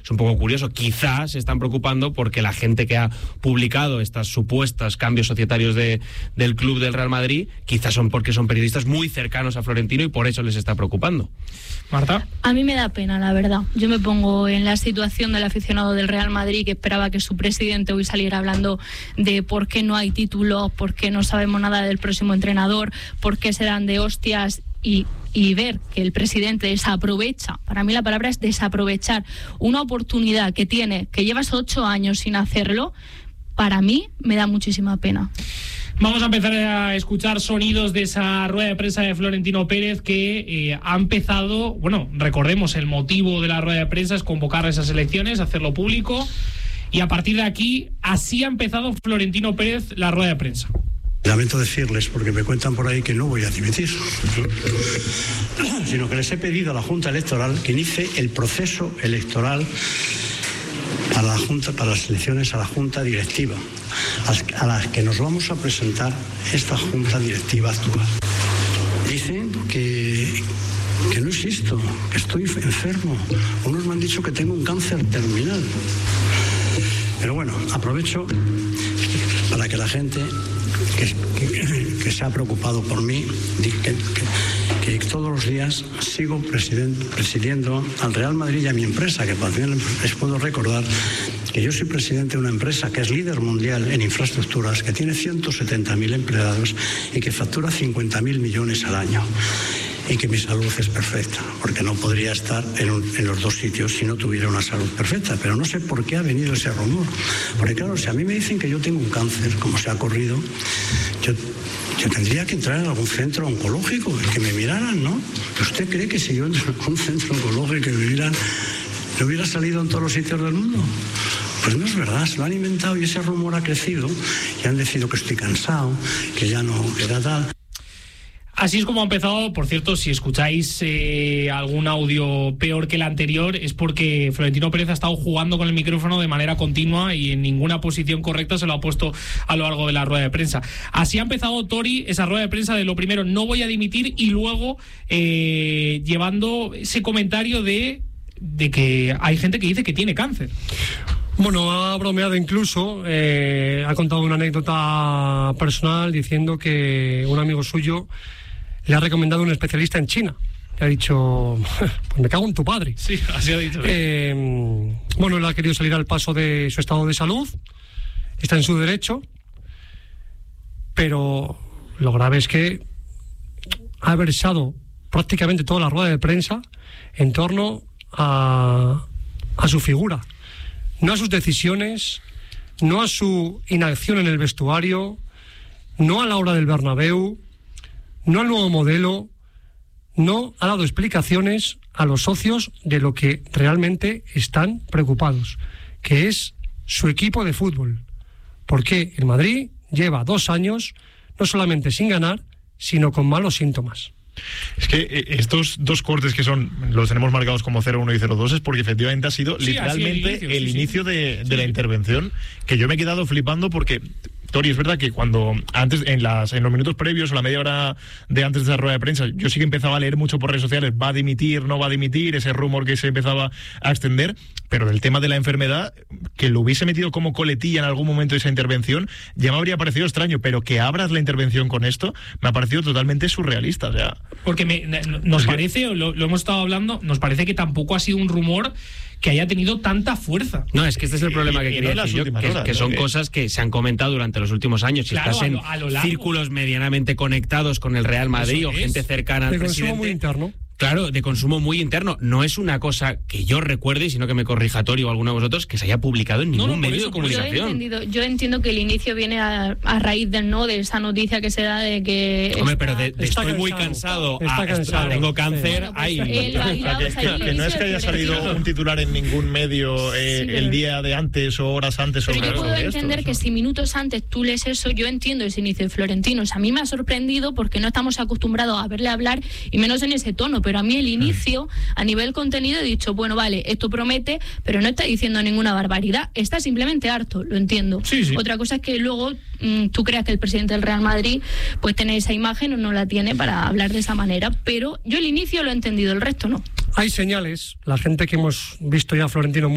es un poco curioso. Quizás se están preocupando porque la gente que ha publicado estas supuestas cambios societarios del club del Real Madrid, quizás son porque son periodistas muy cercanos a Florentino y por eso les está preocupando. Marta. A mí me da pena, la verdad. Yo me pongo en la situación del aficionado del Real Madrid que esperaba que su presidente hoy saliera hablando de por qué no hay títulos, por qué no sabemos nada del próximo entrenador, por qué se dan de hostias y ver que el presidente desaprovecha, para mí la palabra es desaprovechar, una oportunidad que tiene, que llevas 8 años sin hacerlo, para mí me da muchísima pena. Vamos a empezar a escuchar sonidos de esa rueda de prensa de Florentino Pérez que ha empezado, bueno, recordemos, el motivo de la rueda de prensa es convocar esas elecciones, hacerlo público, y a partir de aquí, así ha empezado Florentino Pérez la rueda de prensa. Lamento decirles, porque me cuentan por ahí que no voy a dimitir, sino que les he pedido a la Junta Electoral que inicie el proceso electoral para la Junta, para las elecciones a la Junta Directiva, a las que nos vamos a presentar esta Junta Directiva actual. Dicen que no existo, que estoy enfermo. Unos me han dicho que tengo un cáncer terminal. Pero bueno, aprovecho para que la gente que se ha preocupado por mí, que todos los días sigo presidiendo al Real Madrid y a mi empresa, que también les puedo recordar que yo soy presidente de una empresa que es líder mundial en infraestructuras, que tiene 170.000 empleados y que factura 50.000 millones al año. Y que mi salud es perfecta, porque no podría estar en los dos sitios si no tuviera una salud perfecta. Pero no sé por qué ha venido ese rumor. Porque claro, si a mí me dicen que yo tengo un cáncer, como se ha corrido, yo tendría que entrar en algún centro oncológico y que me miraran, ¿no? ¿Usted cree que si yo entro en un centro oncológico y me miran, no hubiera salido en todos los sitios del mundo? Pues no es verdad, se lo han inventado y ese rumor ha crecido y han decidido que estoy cansado, que ya no queda tal. Así es como ha empezado. Por cierto, si escucháis algún audio peor que el anterior, es porque Florentino Pérez ha estado jugando con el micrófono de manera continua y en ninguna posición correcta se lo ha puesto a lo largo de la rueda de prensa. Así ha empezado Tori esa rueda de prensa de lo primero, no voy a dimitir, y luego llevando ese comentario de que hay gente que dice que tiene cáncer. Bueno, ha bromeado incluso, ha contado una anécdota personal diciendo que un amigo suyo le ha recomendado un especialista en China. Le ha dicho, pues me cago en tu padre. Sí, así ha dicho. Bueno, él ha querido salir al paso de su estado de salud, está en su derecho, pero lo grave es que ha versado prácticamente toda la rueda de prensa en torno a su figura. No a sus decisiones, no a su inacción en el vestuario, no a la hora del Bernabéu, no al nuevo modelo, no ha dado explicaciones a los socios de lo que realmente están preocupados, que es su equipo de fútbol. Porque el Madrid lleva 2 años no solamente sin ganar, sino con malos síntomas. Es que estos dos cortes que los tenemos marcados como 0-1 y 0-2 es porque efectivamente ha sido literalmente el inicio de la intervención, que yo me he quedado flipando porque, Tori, es verdad que cuando antes, en los minutos previos o la media hora de antes de esa rueda de prensa, yo sí que empezaba a leer mucho por redes sociales, va a dimitir, no va a dimitir, ese rumor que se empezaba a extender, pero el tema de la enfermedad, que lo hubiese metido como coletilla en algún momento de esa intervención, ya me habría parecido extraño, pero que abras la intervención con esto, me ha parecido totalmente surrealista, o sea... Porque nos parece, lo hemos estado hablando, nos parece que tampoco ha sido un rumor que haya tenido tanta fuerza. No, es que este es el problema que quería decir yo, que son cosas que se han comentado durante los últimos años. Si claro, estás en círculos medianamente conectados con el Real Madrid o gente cercana al presidente... consumo muy interno. Claro, de consumo muy interno. No es una cosa que yo recuerde, sino que me corrija Tori o alguno de vosotros, que se haya publicado en ningún medio de comunicación. Yo entiendo que el inicio viene a raíz de esa noticia que se da de que... Hombre, pero estoy muy cansado, tengo cáncer, que no es que haya salido un titular en ningún medio el día de antes o horas antes sobre pero yo puedo entender que si minutos antes tú lees eso, yo entiendo ese inicio de Florentino. O sea, a mí me ha sorprendido porque no estamos acostumbrados a verle hablar y menos en ese tono. Pero a mí el inicio, a nivel contenido, he dicho, bueno, vale, esto promete, pero no está diciendo ninguna barbaridad, está simplemente harto, lo entiendo. Sí. Otra cosa es que luego tú creas que el presidente del Real Madrid pues tiene esa imagen o no la tiene para hablar de esa manera, pero yo el inicio lo he entendido, el resto no. Hay señales, la gente que hemos visto ya a Florentino